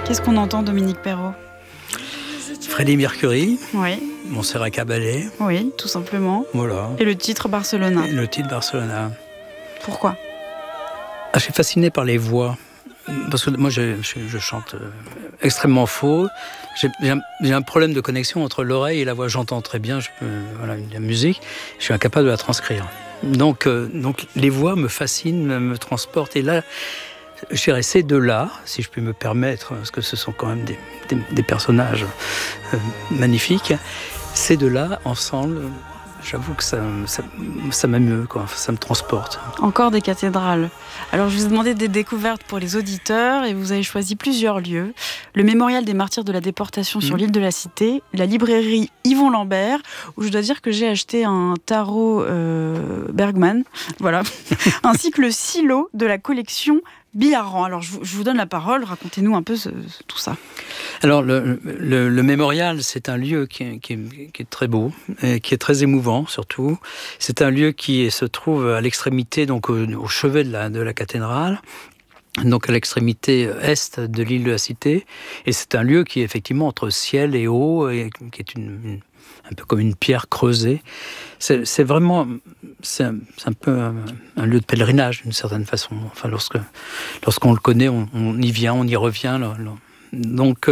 Qu'est-ce qu'on entend, Dominique Perrault? Freddie Mercury, Oui. Montserrat Caballé. Oui, tout simplement. Voilà. Et le titre Barcelona. Et le titre Barcelona. Pourquoi? Je suis fasciné par les voix. Parce que moi, je chante extrêmement faux. J'ai un problème de connexion entre l'oreille et la voix. J'entends très bien la musique. Je suis incapable de la transcrire. Donc les voix me fascinent, me transportent. Et là, je dirais ces deux-là, si je puis me permettre, parce que ce sont quand même des personnages magnifiques. Ces deux-là, ensemble, j'avoue que ça m'émeut, quoi. Ça me transporte. Encore des cathédrales. Alors, je vous ai demandé des découvertes pour les auditeurs et vous avez choisi plusieurs lieux. Le mémorial des martyrs de la déportation sur l'île de la Cité, la librairie Yvon Lambert, où je dois dire que j'ai acheté un tarot Bergman, voilà, ainsi que le silo de la collection Billaran. Alors, je vous donne la parole, racontez-nous un peu tout ça. Alors, le mémorial, c'est un lieu qui est très beau, et qui est très émouvant, surtout. C'est un lieu qui se trouve à l'extrémité, donc au chevet de la cathédrale, donc à l'extrémité est de l'île de la Cité. Et c'est un lieu qui est effectivement entre ciel et eau, et qui est un peu comme une pierre creusée. C'est un peu un lieu de pèlerinage, d'une certaine façon. Enfin, lorsqu'on le connaît, on y vient, on y revient. Donc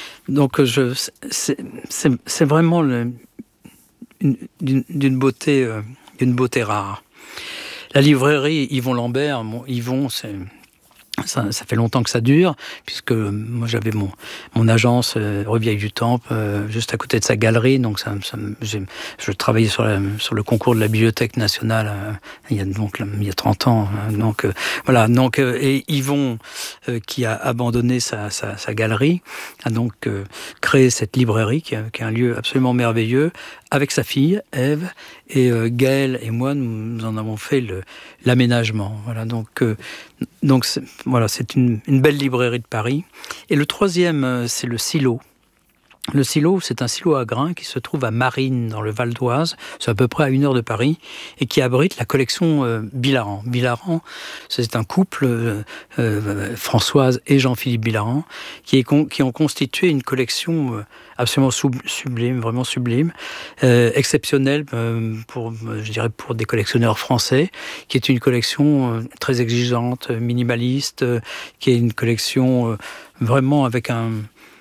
c'est vraiment d'une beauté rare. La librairie Yvon Lambert, Yvon, ça fait longtemps que ça dure, puisque moi j'avais mon agence rue Vieille du Temple, juste à côté de sa galerie, donc je travaillais sur le concours de la Bibliothèque nationale il y a 30 ans. Voilà. Et Yvon, qui a abandonné sa galerie, a donc créé cette librairie qui est un lieu absolument merveilleux, avec sa fille Ève, et Gaël et moi nous en avons fait l'aménagement. Voilà. C'est une belle librairie de Paris. Et le troisième, c'est le Silo. Le Silo, c'est un silo à grains qui se trouve à Marines, dans le Val d'Oise. C'est à peu près à 1 heure de Paris, et qui abrite la collection Billaran. Billaran, c'est un couple, Françoise et Jean-Philippe Billaran, qui ont constitué une collection absolument sublime, vraiment sublime, exceptionnelle pour des collectionneurs français, qui est une collection très exigeante, minimaliste, qui est une collection vraiment avec un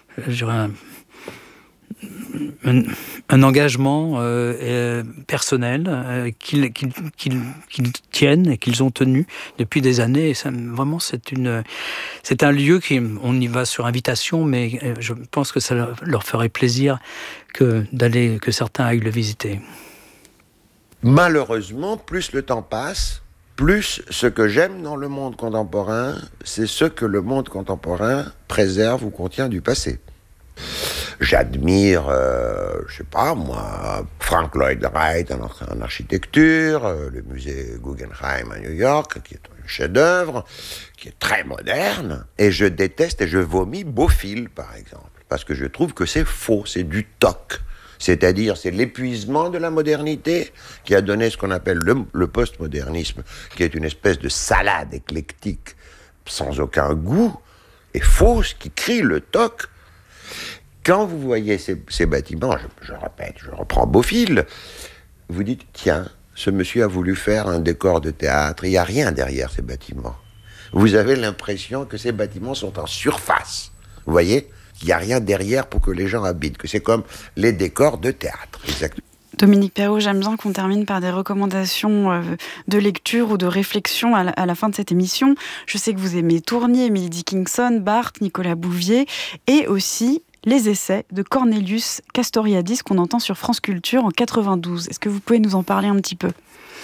engagement personnel qu'ils tiennent et qu'ils ont tenu depuis des années. Et vraiment, c'est un lieu on y va sur invitation, mais je pense que ça leur ferait plaisir que certains aillent le visiter. Malheureusement, plus le temps passe, plus ce que j'aime dans le monde contemporain, c'est ce que le monde contemporain préserve ou contient du passé. J'admire, Frank Lloyd Wright en architecture, le musée Guggenheim à New York, qui est un chef-d'œuvre, qui est très moderne. Et je déteste et je vomis Bofill, par exemple, parce que je trouve que c'est faux, c'est du toc. C'est-à-dire, c'est l'épuisement de la modernité qui a donné ce qu'on appelle le postmodernisme, qui est une espèce de salade éclectique, sans aucun goût, et fausse, qui crie le toc. Quand vous voyez ces bâtiments, je répète, je reprends Bofill, vous dites, tiens, ce monsieur a voulu faire un décor de théâtre, il n'y a rien derrière ces bâtiments. Vous avez l'impression que ces bâtiments sont en surface, vous voyez ? Il n'y a rien derrière pour que les gens habitent, que c'est comme les décors de théâtre. Exactement. Dominique Perrault, j'aime bien qu'on termine par des recommandations de lecture ou de réflexion à la fin de cette émission. Je sais que vous aimez Tournier, Emily Dickinson, Barthes, Nicolas Bouvier, et aussi les essais de Cornelius Castoriadis qu'on entend sur France Culture en 92. Est-ce que vous pouvez nous en parler un petit peu ?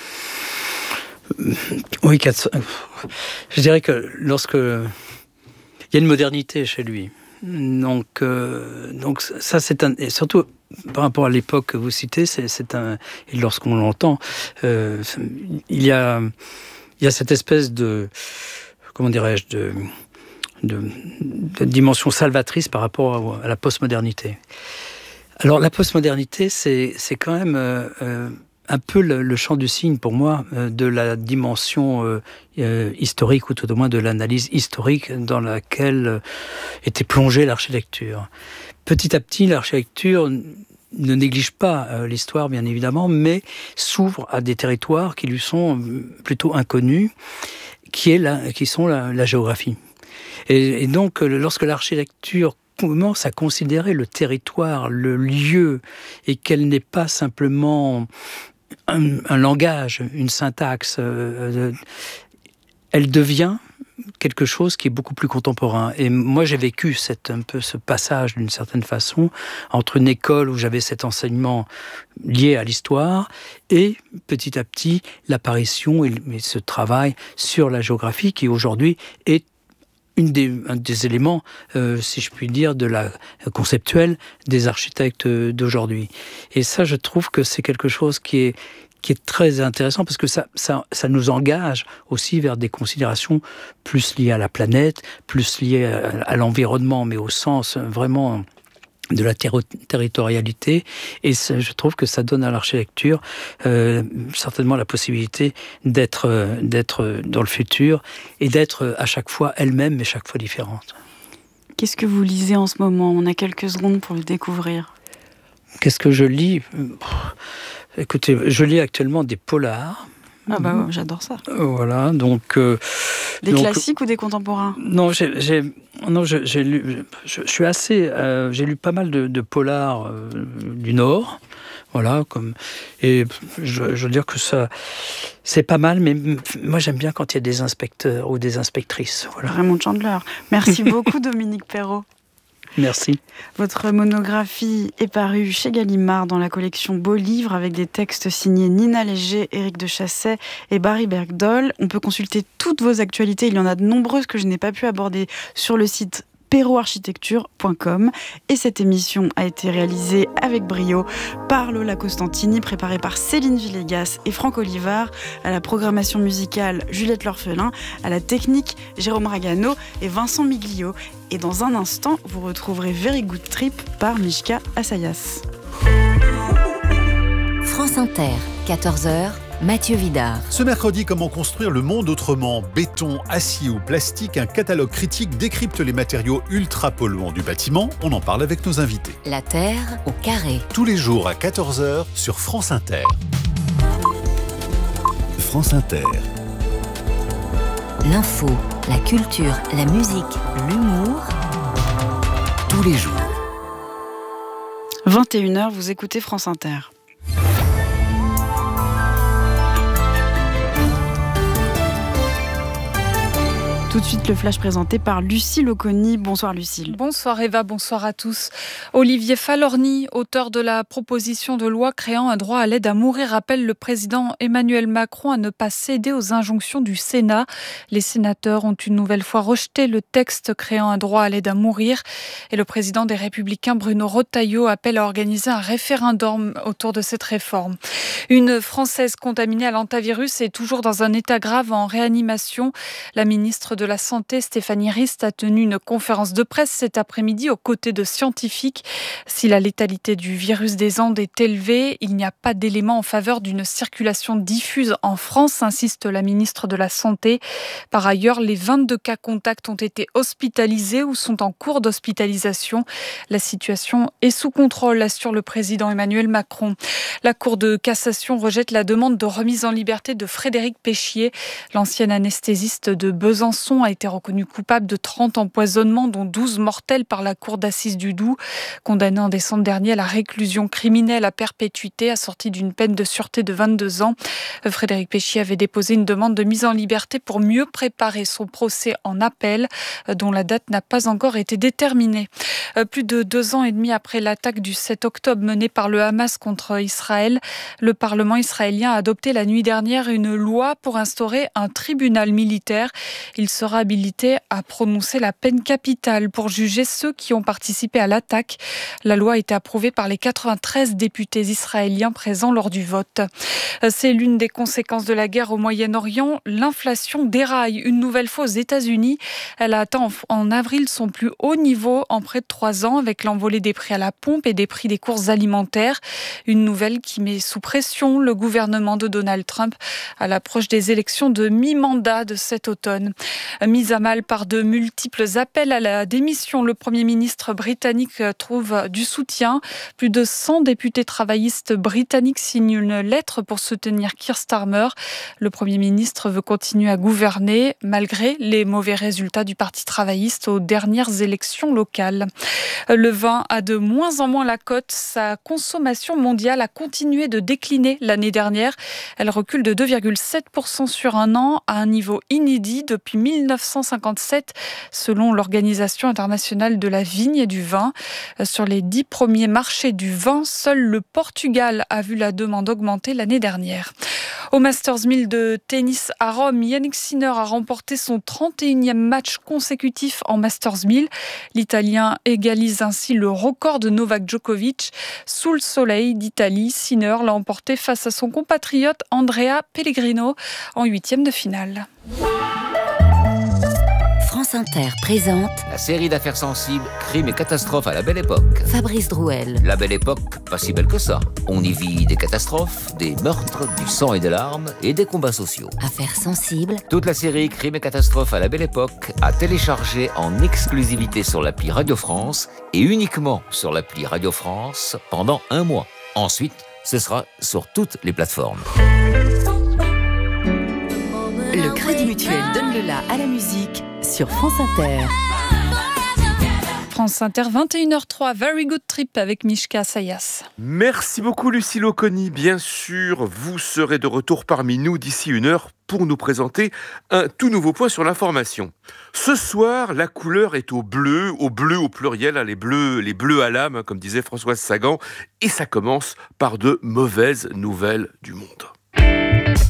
Oui, je dirais que lorsque il y a une modernité chez lui. Donc ça et surtout par rapport à l'époque que vous citez, et lorsqu'on l'entend, il y a cette espèce de, comment dirais-je, de dimension salvatrice par rapport à la postmodernité. Alors la postmodernité, c'est quand même un peu le champ du cygne pour moi de la dimension historique, ou tout au moins de l'analyse historique dans laquelle était plongée l'architecture. Petit à petit, l'architecture ne néglige pas l'histoire, bien évidemment, mais s'ouvre à des territoires qui lui sont plutôt inconnus, qui sont la géographie. Et donc, lorsque l'architecture commence à considérer le territoire, le lieu, et qu'elle n'est pas simplement un langage, une syntaxe, elle devient quelque chose qui est beaucoup plus contemporain. Et moi, j'ai vécu un peu ce passage, d'une certaine façon, entre une école où j'avais cet enseignement lié à l'histoire et, petit à petit, l'apparition et ce travail sur la géographie qui, aujourd'hui, est un des éléments, si je puis dire, de la conceptuelle des architectes d'aujourd'hui. Et ça, je trouve que c'est quelque chose qui est très intéressant, parce que ça nous engage aussi vers des considérations plus liées à la planète, plus liées à l'environnement, mais au sens vraiment de la territorialité. Et je trouve que ça donne à l'architecture certainement la possibilité d'être dans le futur et d'être à chaque fois elle-même, mais chaque fois différente. Qu'est-ce que vous lisez en ce moment ? On a quelques secondes pour le découvrir. Qu'est-ce que je lis ? Écoutez, je lis actuellement des polars. Ah bah j'adore ça. Voilà, donc... Des classiques ou des contemporains ? Non, j'ai lu... j'ai lu pas mal de polars du Nord. Voilà, et je veux dire que ça, c'est pas mal, mais moi j'aime bien quand il y a des inspecteurs ou des inspectrices. Voilà. Raymond Chandler. Merci beaucoup Dominique Perrault. Merci. Votre monographie est parue chez Gallimard dans la collection Beaux Livres, avec des textes signés Nina Léger, Éric de Chassey et Barry Bergdoll. On peut consulter toutes vos actualités, il y en a de nombreuses que je n'ai pas pu aborder sur le site perroarchitecture.com. Et cette émission a été réalisée avec brio par Lola Costantini, préparée par Céline Villegas et Franck Olivard, à la programmation musicale Juliette L'Orphelin, à la technique Jérôme Ragano et Vincent Miglio. Et dans un instant, vous retrouverez Very Good Trip par Mishka Assayas. France Inter, 14h. Mathieu Vidard. Ce mercredi, comment construire le monde autrement ? Béton, acier ou plastique, un catalogue critique décrypte les matériaux ultra polluants du bâtiment. On en parle avec nos invités. La Terre au carré. Tous les jours à 14h sur France Inter. France Inter. L'info, la culture, la musique, l'humour. Tous les jours. 21h, vous écoutez France Inter. Tout de suite, le flash présenté par Lucille Oconi. Bonsoir Lucille. Bonsoir Eva, bonsoir à tous. Olivier Falorni, auteur de la proposition de loi créant un droit à l'aide à mourir, appelle le président Emmanuel Macron à ne pas céder aux injonctions du Sénat. Les sénateurs ont une nouvelle fois rejeté le texte créant un droit à l'aide à mourir. Et le président des Républicains, Bruno Retailleau, appelle à organiser un référendum autour de cette réforme. Une Française contaminée à l'hantavirus est toujours dans un état grave en réanimation. La ministre de la Santé, Stéphanie Rist, a tenu une conférence de presse cet après-midi aux côtés de scientifiques. Si la létalité du virus des Andes est élevée, il n'y a pas d'éléments en faveur d'une circulation diffuse en France, insiste la ministre de la Santé. Par ailleurs, les 22 cas contacts ont été hospitalisés ou sont en cours d'hospitalisation. La situation est sous contrôle, assure le président Emmanuel Macron. La Cour de cassation rejette la demande de remise en liberté de Frédéric Péchier. L'ancien anesthésiste de Besançon a été reconnu coupable de 30 empoisonnements, dont 12 mortels par la cour d'assises du Doubs. Condamné en décembre dernier à la réclusion criminelle à perpétuité, assortie d'une peine de sûreté de 22 ans. Frédéric Péchier avait déposé une demande de mise en liberté pour mieux préparer son procès en appel, dont la date n'a pas encore été déterminée. Plus de 2 ans et demi après l'attaque du 7 octobre menée par le Hamas contre Israël, le Parlement israélien a adopté la nuit dernière une loi pour instaurer un tribunal militaire. Il sera habilité à prononcer la peine capitale pour juger ceux qui ont participé à l'attaque. La loi a été approuvée par les 93 députés israéliens présents lors du vote. C'est l'une des conséquences de la guerre au Moyen-Orient. L'inflation déraille une nouvelle fois aux États-Unis. Elle a atteint en avril son plus haut niveau en près de 3 ans avec l'envolée des prix à la pompe et des prix des courses alimentaires. Une nouvelle qui met sous pression le gouvernement de Donald Trump à l'approche des élections de mi-mandat de cet automne. Mise à mal par de multiples appels à la démission, le Premier ministre britannique trouve du soutien. Plus de 100 députés travaillistes britanniques signent une lettre pour soutenir Keir Starmer. Le Premier ministre veut continuer à gouverner malgré les mauvais résultats du Parti travailliste aux dernières élections locales. Le vin a de moins en moins la cote. Sa consommation mondiale a continué de décliner l'année dernière. Elle recule de 2,7% sur un an à un niveau inédit depuis 1957 selon l'Organisation internationale de la vigne et du vin. Sur les 10 premiers marchés du vin, seul le Portugal a vu la demande augmenter l'année dernière. Au Masters 1000 de tennis à Rome, Jannik Sinner a remporté son 31e match consécutif en Masters 1000. L'Italien égalise ainsi le record de Novak Djokovic. Sous le soleil d'Italie, Sinner l'a emporté face à son compatriote Andrea Pellegrino en 8e de finale. France Inter présente la série d'affaires sensibles, crimes et catastrophes à la belle époque. Fabrice Drouel. La belle époque, pas si belle que ça. On y vit des catastrophes, des meurtres, du sang et des larmes et des combats sociaux. Affaires sensibles. Toute la série crimes et catastrophes à la belle époque à télécharger en exclusivité sur l'appli Radio France et uniquement sur l'appli Radio France pendant 1 mois. Ensuite, ce sera sur toutes les plateformes. Le Crédit Mutuel donne le la à la musique sur France Inter. France Inter, 21h03, Very Good Trip avec Mishka Sayas. Merci beaucoup Lucille Oconi. Bien sûr, vous serez de retour parmi nous d'ici 1 heure pour nous présenter un tout nouveau point sur l'information. Ce soir, la couleur est au bleu au pluriel, les bleus à l'âme, comme disait Françoise Sagan, et ça commence par de mauvaises nouvelles du monde.